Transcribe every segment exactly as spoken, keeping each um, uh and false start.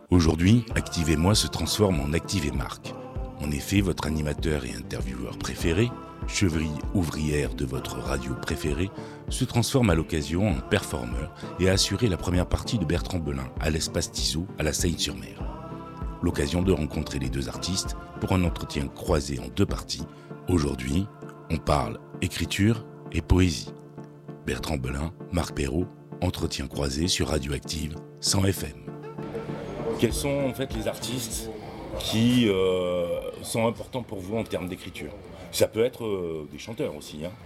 Aujourd'hui, Activez-moi se transforme en Activez-Marque. En effet, votre animateur et intervieweur préféré, cheville ouvrière de votre radio préférée, se transforme à l'occasion en performeur et a assuré la première partie de Bertrand Belin à l'Espace Tissot à la Seine-sur-Mer. L'occasion de rencontrer les deux artistes pour un entretien croisé en deux parties. Aujourd'hui, on parle écriture et poésie. Bertrand Belin, Marc Perrault, entretien croisé sur Radioactive cent F M. Quels sont en fait les artistes qui euh, sont importants pour vous en termes d'écriture ? Ça peut être euh, des chanteurs aussi, hein,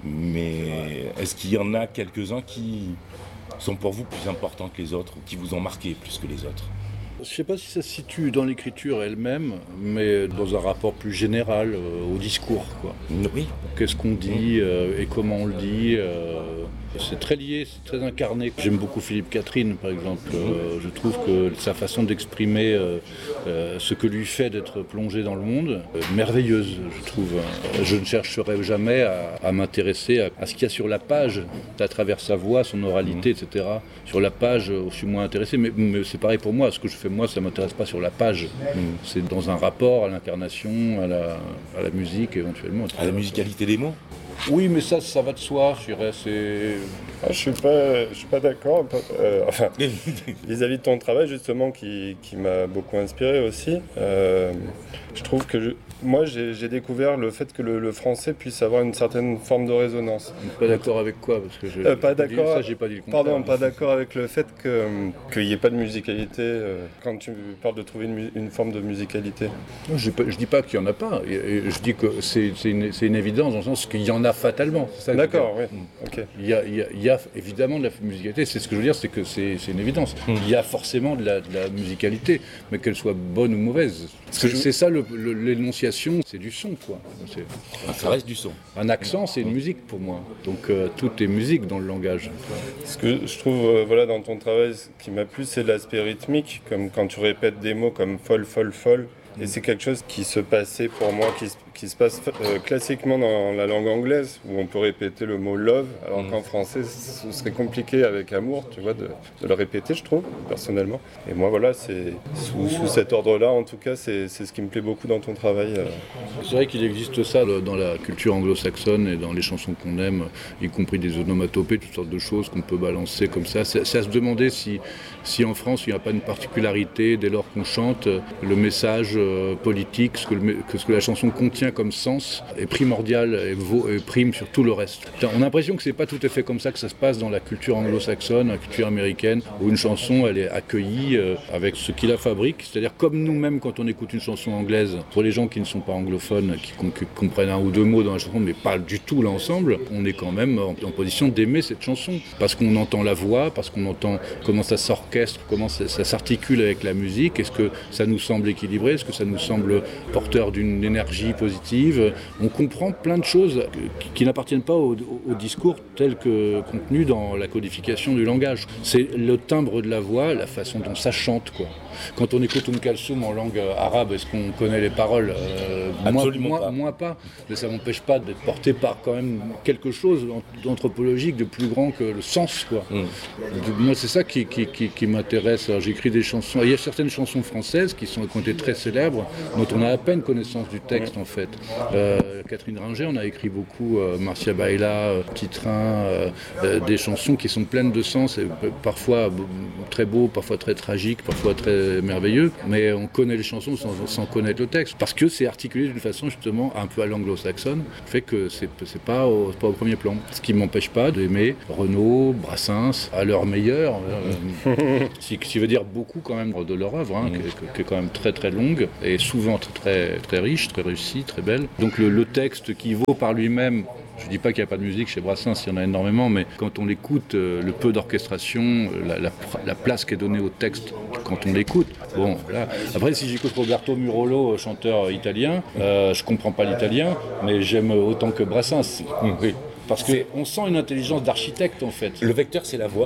mais est-ce qu'il y en a quelques-uns qui sont pour vous plus importants que les autres ou qui vous ont marqué plus que les autres ? Je ne sais pas si ça se situe dans l'écriture elle-même, mais dans un rapport plus général euh, au discours, quoi. Oui. Qu'est-ce qu'on dit euh, et comment on le dit euh, c'est très lié, c'est très incarné. J'aime beaucoup Philippe Catherine, par exemple. Euh, je trouve que sa façon d'exprimer euh, euh, ce que lui fait d'être plongé dans le monde, euh, merveilleuse, je trouve. Je ne chercherai jamais à, à m'intéresser à, à ce qu'il y a sur la page, à travers sa voix, son oralité, et cetera. Sur la page, je suis moins intéressé, mais, mais c'est pareil pour moi. Ce que je fais moi, ça ne m'intéresse pas sur la page. C'est dans un rapport à l'incarnation, à la, à la musique éventuellement. À la musicalité des mots ? Oui, mais ça, ça va de soi, je dirais, c'est... Ah, je suis pas, je suis pas d'accord, euh, enfin, vis-à-vis de ton travail, justement, qui, qui m'a beaucoup inspiré aussi. Euh, je trouve que, je, moi, j'ai, j'ai découvert le fait que le, le français puisse avoir une certaine forme de résonance. Pas d'accord avec quoi ? Parce que je, euh, pas d'accord, dit, ça, j'ai pas dit le contraire. Pardon, pas d'accord avec le fait que, qu'il n'y ait pas de musicalité, euh, quand tu parles de trouver une, une forme de musicalité. Non, je ne dis pas qu'il n'y en a pas, je dis que c'est, c'est, une, c'est une évidence dans le sens qu'il y en a fatalement. C'est ça d'accord, oui. Okay. Il y a, il y a, il y a évidemment de la musicalité, c'est ce que je veux dire, c'est que c'est, c'est une évidence. Mmh. Il y a forcément de la, de la musicalité, mais qu'elle soit bonne ou mauvaise. C'est, je... c'est ça le, le, l'énonciation, c'est du son, quoi. C'est... Ça reste du son. Un accent, c'est une musique pour moi. Donc euh, tout est musique dans le langage. Ce que je trouve euh, voilà, dans ton travail, ce qui m'a plu, c'est l'aspect rythmique, comme quand tu répètes des mots comme folle, folle, folle. Et c'est quelque chose qui se passait pour moi, qui, qui se passe euh, classiquement dans la langue anglaise, où on peut répéter le mot love, alors qu'en français, ce serait compliqué avec amour, tu vois, de, de le répéter, je trouve, personnellement. Et moi, voilà, c'est sous, sous cet ordre-là, en tout cas, c'est, c'est ce qui me plaît beaucoup dans ton travail. Euh. C'est vrai qu'il existe ça dans la culture anglo-saxonne et dans les chansons qu'on aime, y compris des onomatopées, toutes sortes de choses qu'on peut balancer comme ça. C'est, c'est à se demander si, si en France, il n'y a pas une particularité, dès lors qu'on chante, le message politique, ce que, le, que ce que la chanson contient comme sens est primordial et, vaut, et prime sur tout le reste. On a l'impression que c'est pas tout à fait comme ça que ça se passe dans la culture anglo-saxonne, la culture américaine, où une chanson elle est accueillie euh, avec ce qui la fabrique, c'est-à-dire comme nous-mêmes quand on écoute une chanson anglaise, pour les gens qui ne sont pas anglophones, qui, qui comprennent un ou deux mots dans la chanson, mais pas du tout l'ensemble, on est quand même en, en position d'aimer cette chanson, parce qu'on entend la voix, parce qu'on entend comment ça s'orchestre, comment ça, ça s'articule avec la musique, est-ce que ça nous semble équilibré, est-ce que ça nous semble porteur d'une énergie positive. On comprend plein de choses qui, qui n'appartiennent pas au, au, au discours tel que contenu dans la codification du langage. C'est le timbre de la voix, la façon dont ça chante, quoi. Quand on écoute Umm Kalsoum en langue arabe, est-ce qu'on connaît les paroles ? euh, Absolument moi, pas. Moi pas. Mais ça m'empêche pas d'être porté par quand même quelque chose d'anthropologique de plus grand que le sens, quoi. Mm. Moi, c'est ça qui, qui, qui, qui m'intéresse. Alors, j'écris des chansons. Il y a certaines chansons françaises qui, sont, qui ont été très célèbres, dont on a à peine connaissance du texte, en fait. Euh, Catherine Ringer, on a écrit beaucoup, euh, Marcia Baila, euh, Petit Train, euh, euh, des chansons qui sont pleines de sens, et parfois b- très beaux, parfois très tragiques, parfois très merveilleux, mais on connaît les chansons sans, sans connaître le texte, parce que c'est articulé d'une façon justement un peu à l'anglo-saxonne, fait que c'est, c'est, pas, au, c'est pas au premier plan. Ce qui ne m'empêche pas d'aimer Renaud, Brassens, à leur meilleur, euh, ce qui veut dire beaucoup quand même de leur œuvre, hein, mmh. qui, qui est quand même très très longue, et souvent très, très, très riche, très réussie, très belle. Donc le, le texte qui vaut par lui-même, je ne dis pas qu'il n'y a pas de musique chez Brassens, il y en a énormément, mais quand on l'écoute, euh, le peu d'orchestration, la, la, la place qui est donnée au texte quand on l'écoute, bon, voilà. Après, si j'écoute Roberto Murolo, chanteur italien, euh, je ne comprends pas l'italien, mais j'aime autant que Brassens. Oui. Parce qu'on sent une intelligence d'architecte, en fait. Le vecteur, c'est la voix, en fait ?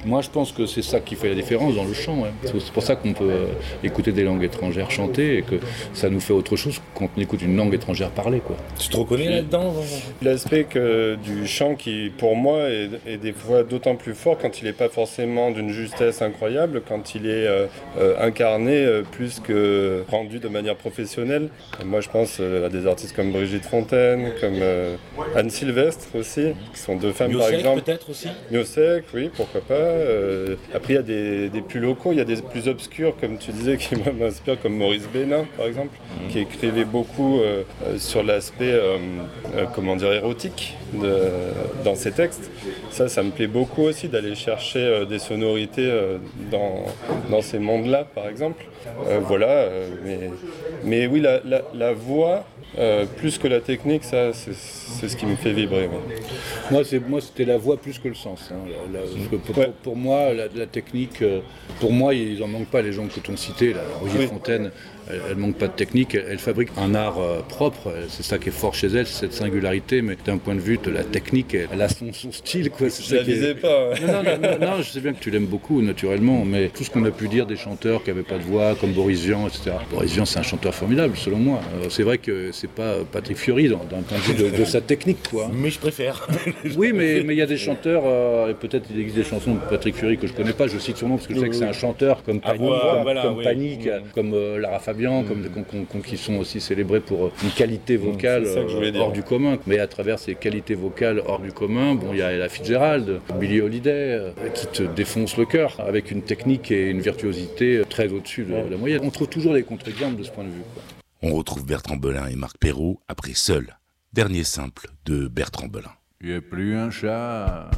Moi, je pense que c'est ça qui fait la différence dans le chant. Ouais. C'est pour ça qu'on peut euh, écouter des langues étrangères chanter et que ça nous fait autre chose quand on écoute une langue étrangère parler, quoi. Tu te reconnais là-dedans? L'aspect que, du chant qui, pour moi, est, est des fois d'autant plus fort quand il n'est pas forcément d'une justesse incroyable, quand il est euh, euh, incarné euh, plus que rendu de manière professionnelle. Et moi, je pense euh, à des artistes comme Brigitte Fontaine, comme euh, Anne Sylvestre aussi, qui sont deux femmes Miosek, par exemple. peut-être aussi. Miosek, oui, pourquoi pas. Euh, après, il y a des, des plus locaux, il y a des plus obscurs, comme tu disais, qui m'inspirent, comme Maurice Bénin, par exemple, mmh. qui écrivait beaucoup euh, euh, sur l'aspect, euh, euh, comment dire, érotique de, dans ses textes. Ça, ça me plaît beaucoup aussi d'aller chercher euh, des sonorités euh, dans, dans ces mondes-là, par exemple. Euh, voilà, euh, mais, mais oui, la, la, la voix, euh, plus que la technique, ça, c'est, c'est ce qui me fait vibrer. Ouais. Moi, c'est, moi, c'était la voix plus que le sens. Hein. La, la, pour, ouais. pour, pour moi, la, la technique, euh, pour moi, ils n'en manquent pas, les gens que tu as cités. La Brigitte oui. Fontaine, elle ne manque pas de technique, elle, elle fabrique un art euh, propre, c'est ça qui est fort chez elle, c'est cette singularité, mais d'un point de vue de la technique, elle, elle a son, son style. Quoi. C'est je la visais est... pas. Ouais. Non, non, non, non, je sais bien que tu l'aimes beaucoup, naturellement, mais tout ce qu'on a pu dire des chanteurs qui n'avaient pas de voix, comme Boris Vian, et cetera. Boris Vian, c'est un chanteur formidable, selon moi. Euh, c'est vrai que c'est pas Patrick Fiori, dans, d'un point de vue de, de sa technique, quoi. Mais je préfère. Oui, mais il y a des chanteurs, euh, et peut-être il existe des chansons de Patrick Fiori que je connais pas, je cite son nom, parce que je sais que c'est un chanteur comme Panique, ah, comme, voilà, comme, oui. Panique, mmh. comme euh, Lara Fabian, mmh. comme, comme qui sont aussi célébrés pour une qualité vocale euh, hors du commun. Mais à travers ces qualités vocales hors du commun, bon, il y a Ella Fitzgerald, Billie Holiday, euh, qui te défonce le cœur avec une technique et une virtuosité très au-dessus de la moyenne. On trouve toujours des contre-exemples de ce point de vue, quoi. On retrouve Bertrand Belin et Marc Perrault après Seul, dernier simple de Bertrand Belin. Il n'y a plus un chat.